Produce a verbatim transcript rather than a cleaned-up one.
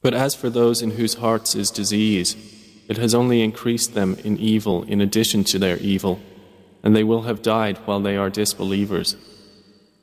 But as for those in whose hearts is disease, it has only increased them in evil in addition to their evil, and they will have died while they are disbelievers.